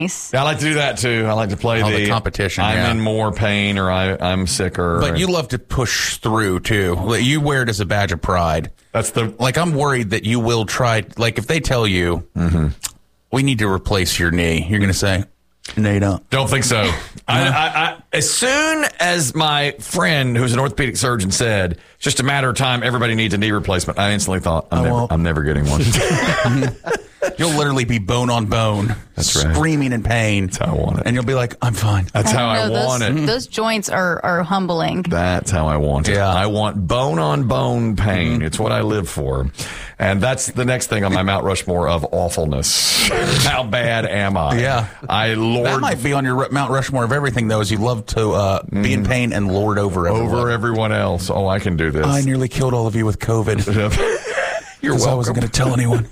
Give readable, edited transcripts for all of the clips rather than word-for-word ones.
Nice. Yeah, I like to do that too. I like to play the competition. I'm yeah. in more pain or I'm sicker. But you love to push through too. You wear it as a badge of pride. That's the like. I'm worried that you will try. Like if they tell you we need to replace your knee, you're going to say, "No, you don't." Don't think so. I, as soon as my friend, who's an orthopedic surgeon, said it's just a matter of time, everybody needs a knee replacement, I instantly thought, I'm never getting one. You'll literally be bone on bone, screaming in pain. That's how I want it. And you'll be like, I'm fine. That's how I want it. Those joints are humbling. That's how I want it. Yeah. I want bone on bone pain. It's what I live for. And that's the next thing on my Mount Rushmore of awfulness. How bad am I? Yeah. That might be on your Mount Rushmore of everything, though, is you love to be in pain and lord over everyone. Over everyone else. Oh, I can do this. I nearly killed all of you with COVID. You're welcome. I wasn't going to tell anyone.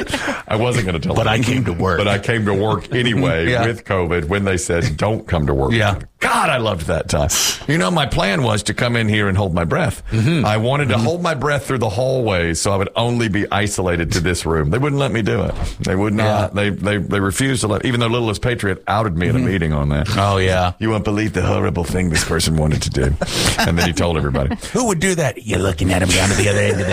I wasn't going to tell But anyone. I came to work. But I came to work anyway with COVID when they said, don't come to work. Yeah. God, I loved that time. You know, my plan was to come in here and hold my breath. I wanted to hold my breath through the hallways so I would only be isolated to this room. They wouldn't let me do it. They would not. Yeah. They refused to let, even though Littlest Patriot outed me in a meeting on that. Oh, yeah. You won't believe the horrible thing this person wanted to do. And then he told everybody. Who would do that? You're looking at him down to the other end of the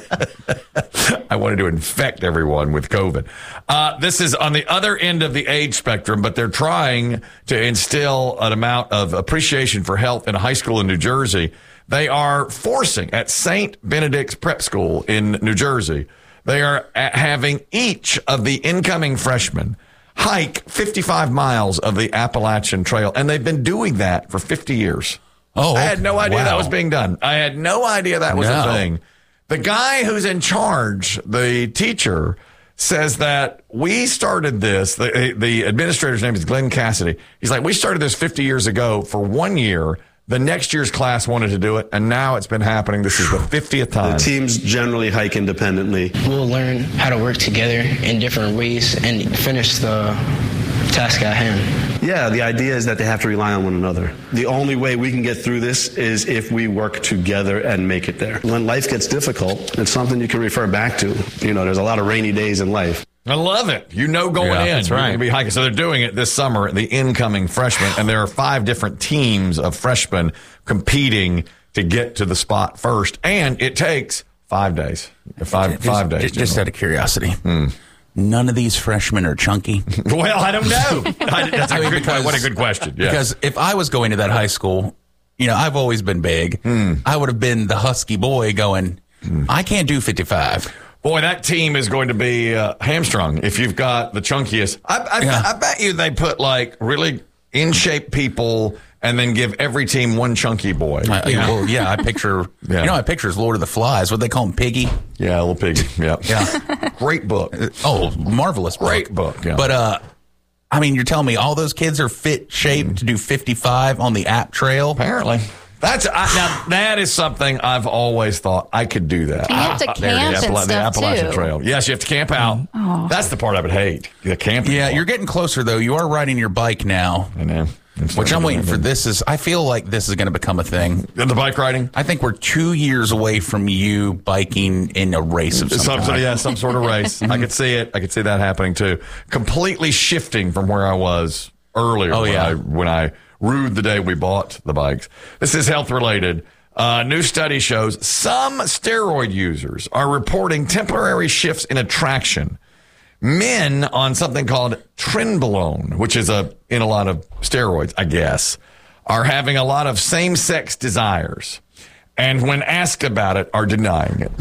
table. I wanted to infect everyone with COVID. This is on the other end of the age spectrum, but they're trying to instill an amount of appreciation for health in a high school in New Jersey. They are forcing at St. Benedict's Prep School in New Jersey. They are having each of the incoming freshmen hike 55 miles of the Appalachian Trail, and they've been doing that for 50 years. Oh, I had no idea that was being done. I had no idea that was a thing. The guy who's in charge, the teacher, says that we started this. The administrator's name is Glenn Cassidy. He's like, we started this 50 years ago for 1 year. The next year's class wanted to do it, and now it's been happening. This is the 50th time. The teams generally hike independently. We'll learn how to work together in different ways and finish the task at hand. Yeah, the idea is that they have to rely on one another. The only way we can get through this is if we work together and make it there. When life gets difficult, it's something you can refer back to. You know, there's a lot of rainy days in life. I love it. You know, going in. That's right. You're gonna be hiking. So they're doing it this summer, the incoming freshmen, and there are 5 different teams of freshmen competing to get to the spot first. And it takes 5 days. 5 days. Just out of curiosity. None of these freshmen are chunky. Well, I don't know. What a good question. Yes. Because if I was going to that high school, you know, I've always been big. I would have been the husky boy going, I can't do 55. Boy, that team is going to be hamstrung if you've got the chunkiest. I bet you they put like really in shape people and then give every team one chunky boy. I picture, I picture Lord of the Flies. What they call him, Piggy? Yeah, little Piggy. Yeah. Great book. Oh, marvelous book. Great book. Yeah. But, I mean, you're telling me all those kids are fit shape to do 55 on the App Trail? Apparently. Now that is something I've always thought I could do that. You have to camp and stuff, the Appalachian too. Trail. Yes, you have to camp out. Oh. That's the part I would hate. The camping. Yeah, part. you're getting closer though. You are riding your bike now. I know. Which I'm waiting for. I feel like this is going to become a thing. The bike riding? I think we're 2 years away from you biking in a race of some kind. Yeah, some sort of race. I could see it. I could see that happening too. Completely shifting from where I was earlier. When I rued the day we bought the bikes. This is health related. New study shows some steroid users are reporting temporary shifts in attraction. Men on something called Trenbolone, which is in a lot of steroids, I guess, are having a lot of same-sex desires. And when asked about it, are denying it.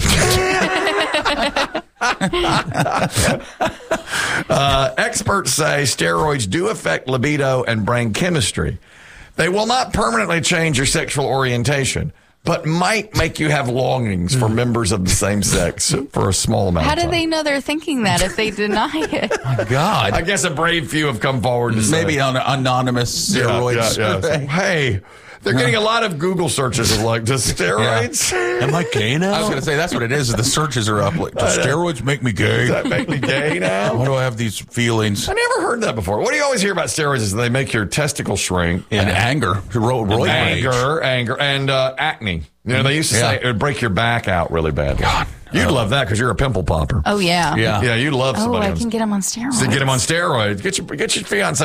Experts say steroids do affect libido and brain chemistry. They will not permanently change your sexual orientation, but might make you have longings for members of the same sex for a small amount of time. How do they know they're thinking that if they deny it? My God. I guess a brave few have come forward to say. Maybe on an anonymous steroid survey. Hey, They're getting a lot of Google searches of like, does steroids? Am I gay now? I was going to say that's what it is. The searches are up. Like, does steroids make me gay? Does that make me gay now? Why do I have these feelings? I never heard that before. What do you always hear about steroids is they make your testicles shrink. And anger. Anger, and acne. You know, they used to say it would break your back out really bad. God. You'd love that because you're a pimple popper. Oh, yeah. Yeah, you'd love Oh, somebody I else can get him on steroids. to get him on steroids. Get your fiance